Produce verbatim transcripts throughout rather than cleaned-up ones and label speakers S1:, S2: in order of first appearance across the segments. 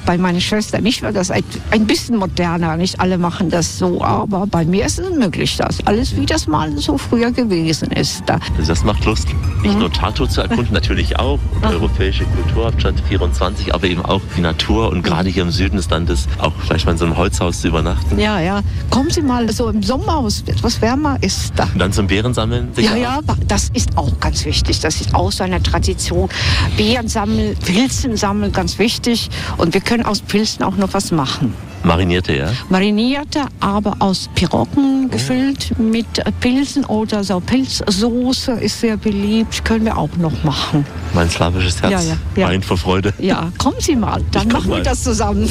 S1: bei meiner Schwester nicht, weil das ein, ein bisschen moderner, nicht alle machen das so, aber bei mir ist es möglich, dass alles wie das mal so früher gewesen ist. Da.
S2: Also das macht Lust, nicht mhm. nur Tartu zu erkunden, natürlich auch, und mhm. europäische Kulturhauptstadt vierundzwanzig, aber eben auch die Natur und gerade hier im Süden des Landes auch vielleicht mal in so einem Holzhaus zu übernachten.
S1: Ja, ja. Kommen Sie mal so im Sommer, wo es etwas wärmer ist. Da.
S2: Und dann zum Beerensammeln?
S1: Ja, ja, das ist auch ganz wichtig. Das ist auch so eine Tradition. Beeren sammeln, Pilzen sammeln, ganz wichtig. Und wir können aus Pilzen auch noch was machen.
S2: Marinierte, ja?
S1: Marinierte, aber aus Piroggen oh. gefüllt mit Pilzen oder so Pilzsoße ist sehr beliebt. Können wir auch noch machen.
S2: Mein slawisches Herz
S1: ja, ja, ja.
S2: weint vor Freude.
S1: Ja, kommen Sie mal, dann machen mal. wir das zusammen.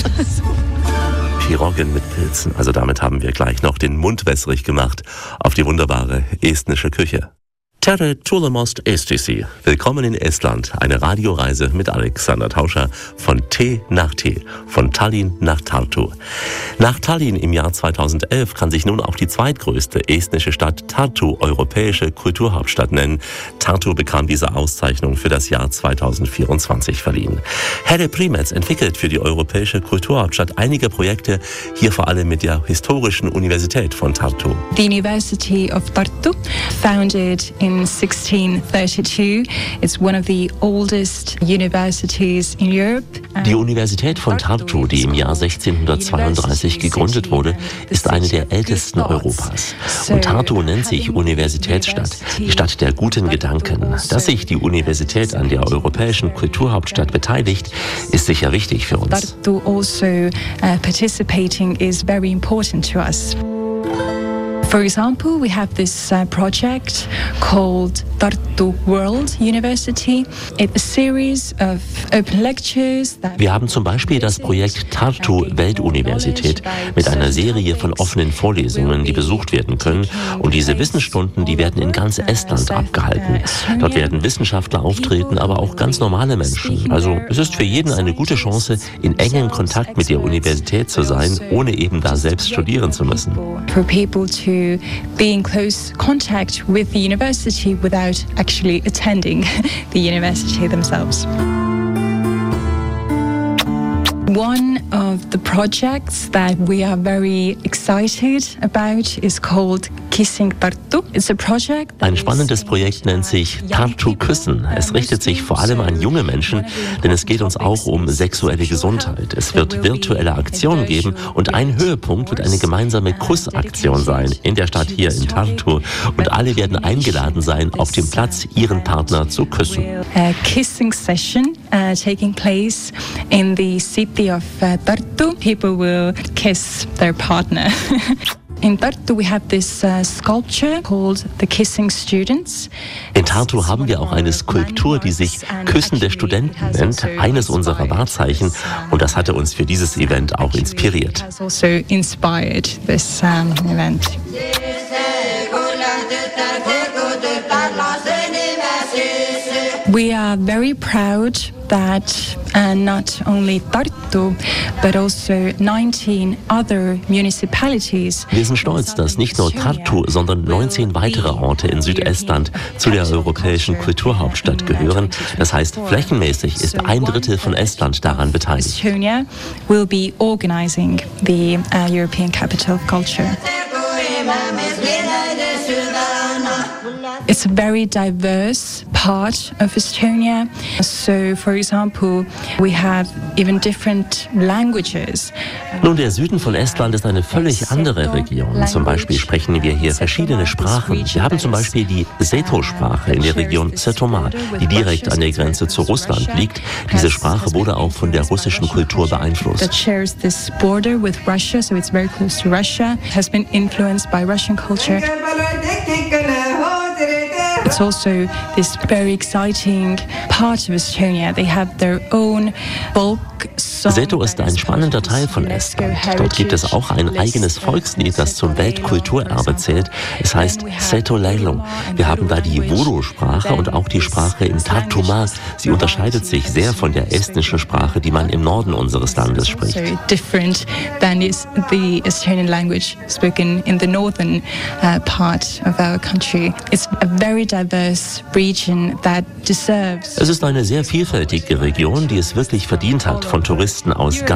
S2: Piroggen mit Pilzen. Also damit haben wir gleich noch den Mund wässrig gemacht auf die wunderbare estnische Küche. Tere Tulemost Estisi. Willkommen in Estland. Eine Radioreise mit Alexander Tauscher von Tee nach Tee, von Tallinn nach Tartu. Nach Tallinn im Jahr zweitausendelf kann sich nun auch die zweitgrößte estnische Stadt Tartu europäische Kulturhauptstadt nennen. Tartu bekam diese Auszeichnung für das Jahr zweitausendvierundzwanzig verliehen. Helle Primets entwickelt für die europäische Kulturhauptstadt einige Projekte, hier vor allem mit der historischen Universität von Tartu.
S3: The University of Tartu, founded in sixteen thirty-two. It's one of the oldest universities in Europe.
S2: Die Universität von Tartu, die im Jahr sechzehnhundertzweiunddreißig gegründet wurde, ist eine der ältesten Europas. Und Tartu nennt sich Universitätsstadt, die Stadt der guten Gedanken. Dass sich die Universität an der europäischen Kulturhauptstadt beteiligt, ist sicher wichtig für uns.
S3: Tartu also participating is very important to us. For example, we have this uh, project called Tartu World University. It's a series of open lectures that
S2: Wir haben zum Beispiel das Projekt Tartu Weltuniversität mit einer Serie von offenen Vorlesungen, die besucht werden können. Und diese Wissensstunden, die werden in ganz Estland abgehalten. Dort werden Wissenschaftler auftreten, aber auch ganz normale Menschen. Also es ist für jeden eine gute Chance, in engem Kontakt mit der Universität zu sein, ohne eben da selbst studieren zu müssen.
S3: For people to be in close contact with the university without actually attending the university themselves. One of the projects that we are very excited about is called Kissing Tartu. It's a project
S2: Ein spannendes Projekt nennt sich Tartu Küssen. Es richtet sich vor allem an junge Menschen, denn es geht uns auch um sexuelle Gesundheit. Es wird virtuelle Aktionen geben und ein Höhepunkt wird eine gemeinsame Kussaktion sein in der Stadt hier in Tartu. Und alle werden eingeladen sein, auf dem Platz ihren Partner zu küssen.
S3: A kissing session uh, taking place in the city of uh, Tartu. People will kiss their partner. In Tartu we have this uh, sculpture called the Kissing Students.
S2: In Tartu haben wir auch eine Skulptur, die sich Küssende Studenten nennt, eines unserer Wahrzeichen, und das hatte uns für dieses Event auch inspiriert.
S3: Has also inspired this um, event. We are very proud that uh, not only Tartu, but also nineteen other municipalities.
S2: Wir sind stolz, dass nicht nur Tartu, sondern neunzehn weitere Orte in Südestland zu der europäischen Kulturhauptstadt gehören. Das heißt, flächenmäßig ist ein Drittel von Estland daran beteiligt.
S3: Estonia will be organizing the uh, European Capital of Culture. It's a very diverse part of Estonia. So, for example, we have even different languages.
S2: Nun, der Süden von Estland ist eine völlig andere Region. Zum Beispiel sprechen wir hier verschiedene Sprachen. Wir haben zum Beispiel die Seto-Sprache in der Region Setomaa, die direkt an der Grenze zu Russland liegt. Diese Sprache wurde auch von der russischen Kultur beeinflusst.
S3: That shares this border with Russia, so it's very close to Russia. It has been influenced by Russian culture. It's also this very exciting part of Estonia. They have their own folk song.
S2: Seto ist ein spannender Teil von Estland. Dort gibt es auch ein eigenes Volkslied, das zum Weltkulturerbe zählt. Es heißt Seto Leilung. Wir haben da die Vodo-Sprache und auch die Sprache in Tartumaa. Sie unterscheidet sich sehr von der estnischen Sprache, die man im Norden unseres Landes spricht.
S3: So different than is the Estonian language spoken in the northern uh, part of our country. It's a very diverse region that deserves.
S2: Es ist eine sehr vielfältige Region, die es wirklich verdient hat, von Touristen aus